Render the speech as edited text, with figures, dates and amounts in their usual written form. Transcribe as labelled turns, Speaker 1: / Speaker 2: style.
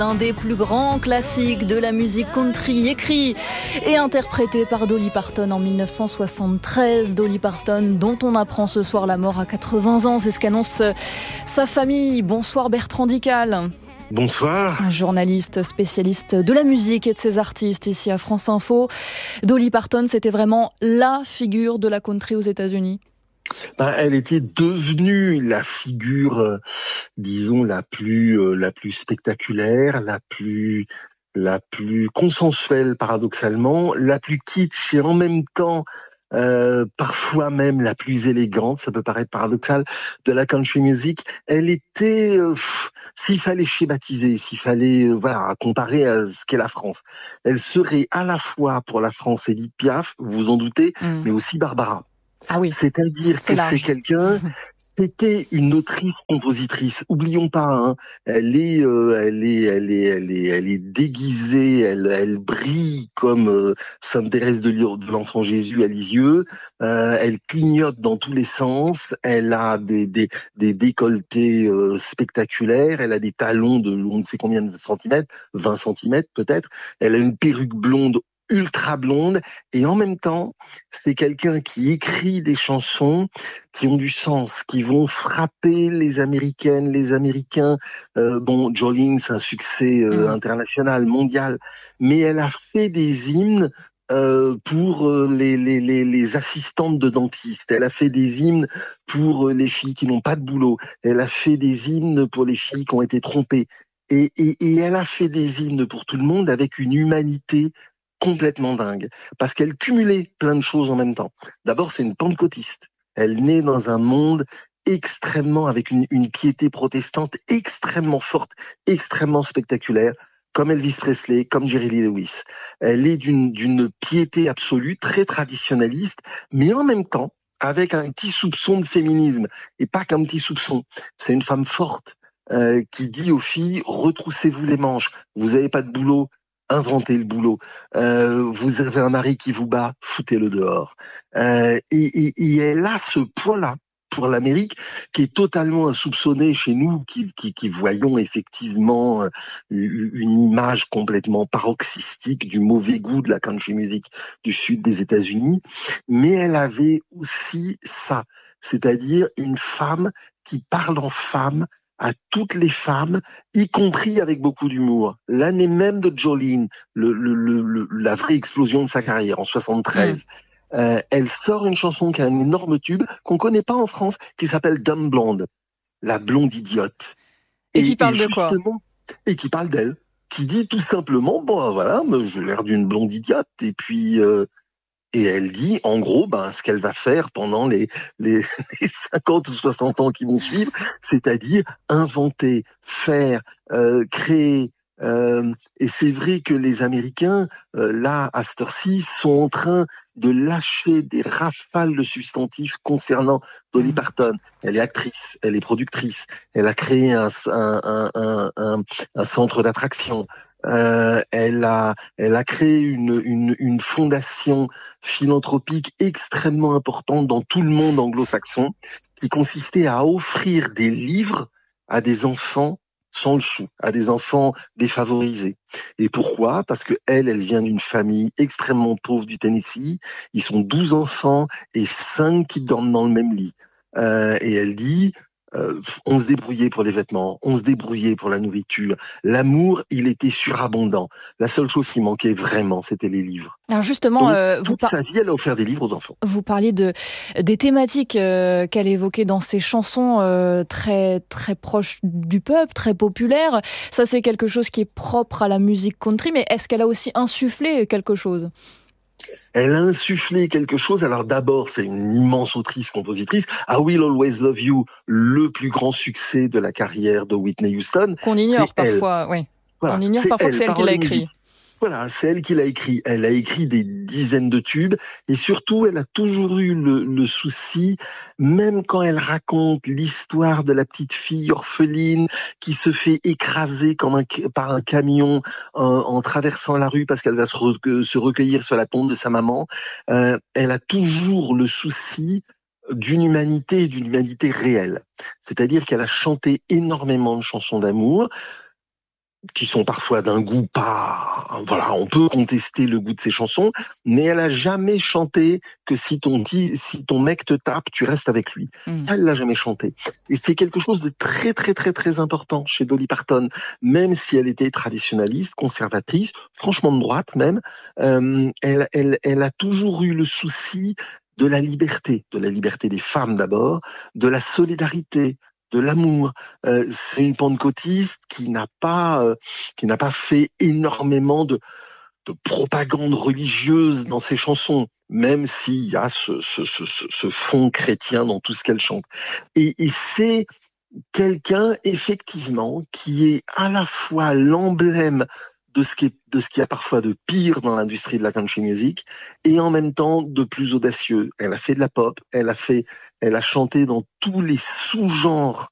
Speaker 1: Un des plus grands classiques de la musique country, écrit et interprété par Dolly Parton en 1973. Dolly Parton, dont on apprend ce soir la mort à 80 ans. C'est ce qu'annonce sa famille. Bonsoir Bertrand Dical.
Speaker 2: Bonsoir.
Speaker 1: Un journaliste spécialiste de la musique et de ses artistes ici à France Info. Dolly Parton, c'était vraiment la figure de la country aux États-Unis.
Speaker 2: Elle était devenue la figure, disons, la plus spectaculaire, la plus consensuelle paradoxalement, la plus kitsch et en même temps, parfois même la plus élégante, ça peut paraître paradoxal, de la country music. Elle était, s'il fallait schématiser, s'il fallait, comparer à ce qu'est la France, elle serait à la fois pour la France Édith Piaf, vous vous en doutez, mais aussi Barbara.
Speaker 1: Ah oui.
Speaker 2: C'est-à-dire que c'était une autrice-compositrice. Oublions pas, elle est déguisée, elle brille comme Sainte Thérèse de l'Enfant Jésus à Lisieux. Elle clignote dans tous les sens. Elle a des décolletés spectaculaires. Elle a des talons de on ne sait combien de centimètres, 20 centimètres peut-être. Elle a une perruque blonde, ultra blonde, et en même temps, c'est quelqu'un qui écrit des chansons qui ont du sens, qui vont frapper les Américaines, les Américains. Jolene, c'est un succès international, mondial, mais elle a fait des hymnes pour les assistantes de dentistes. Elle a fait des hymnes pour les filles qui n'ont pas de boulot. Elle a fait des hymnes pour les filles qui ont été trompées. Et elle a fait des hymnes pour tout le monde avec une humanité complètement dingue, parce qu'elle cumulait plein de choses en même temps. D'abord, c'est une pentecôtiste. Elle naît dans un monde extrêmement, avec une piété protestante extrêmement forte, extrêmement spectaculaire, comme Elvis Presley, comme Jerry Lee Lewis. Elle est d'une piété absolue, très traditionnaliste, mais en même temps, avec un petit soupçon de féminisme, et pas qu'un petit soupçon. C'est une femme forte, qui dit aux filles, retroussez-vous les manches, vous avez pas de boulot, inventez le boulot. Vous avez un mari qui vous bat, foutez-le dehors. Et elle a ce poids-là pour l'Amérique qui est totalement insoupçonné chez nous, qui voyons effectivement une image complètement paroxystique du mauvais goût de la country music du sud des États-Unis. Mais elle avait aussi ça, c'est-à-dire une femme qui parle en femme à toutes les femmes, y compris avec beaucoup d'humour. L'année même de Jolene, la vraie explosion de sa carrière, en 73, elle sort une chanson qui a un énorme tube, qu'on connaît pas en France, qui s'appelle Dumb Blonde, la blonde idiote.
Speaker 1: Et qui parle de quoi ?
Speaker 2: Et qui parle d'elle. Qui dit tout simplement, j'ai l'air d'une blonde idiote, et puis... Et elle dit, en gros, ce qu'elle va faire pendant les 50 ou 60 ans qui vont suivre, c'est-à-dire inventer, faire, créer. Et c'est vrai que les Américains, là, à cette heure-ci, sont en train de lâcher des rafales de substantifs concernant Dolly Parton. Elle est actrice, elle est productrice, elle a créé un centre d'attraction. Elle a créé une fondation philanthropique extrêmement importante dans tout le monde anglo-saxon, qui consistait à offrir des livres à des enfants sans le sou, à des enfants défavorisés. Et pourquoi ? Parce que elle vient d'une famille extrêmement pauvre du Tennessee. Ils sont 12 enfants et 5 qui dorment dans le même lit. Et elle dit... on se débrouillait pour les vêtements, on se débrouillait pour la nourriture. L'amour, il était surabondant. La seule chose qui manquait vraiment, c'était les livres.
Speaker 1: Alors justement,
Speaker 2: toute sa vie, elle a offert des livres aux enfants.
Speaker 1: Vous parliez des thématiques qu'elle évoquait dans ses chansons, très très proches du peuple, très populaires. Ça, c'est quelque chose qui est propre à la musique country, mais est-ce qu'elle a aussi insufflé quelque chose ?
Speaker 2: Elle a insufflé quelque chose. Alors d'abord, c'est une immense autrice-compositrice. I Will Always Love You, le plus grand succès de la carrière de Whitney Houston.
Speaker 1: Qu'on ignore parfois, oui.
Speaker 2: Voilà,
Speaker 1: on ignore parfois que c'est elle qui l'a écrit.
Speaker 2: Voilà, c'est elle qui l'a écrit. Elle a écrit des dizaines de tubes et surtout, elle a toujours eu le souci, même quand elle raconte l'histoire de la petite fille orpheline qui se fait écraser par un camion en traversant la rue parce qu'elle va se recueillir sur la tombe de sa maman. Elle a toujours le souci d'une humanité réelle. C'est-à-dire qu'elle a chanté énormément de chansons d'amour. qui sont parfois d'un goût pas, voilà, on peut contester le goût de ses chansons, mais elle a jamais chanté que si ton mec te tape, tu restes avec lui. Ça, elle l'a jamais chanté. Et c'est quelque chose de très, très, très, très important chez Dolly Parton, même si elle était traditionnaliste, conservatrice, franchement de droite même, elle a toujours eu le souci de la liberté des femmes d'abord, de la solidarité, de l'amour. C'est une pentecôtiste qui n'a pas fait énormément de propagande religieuse dans ses chansons, même s'il y a ce fond chrétien dans tout ce qu'elle chante. Et c'est quelqu'un, effectivement, qui est à la fois l'emblème de ce qui y a parfois de pire dans l'industrie de la country music et en même temps de plus audacieux. Elle a fait de la pop, elle a chanté dans tous les sous-genres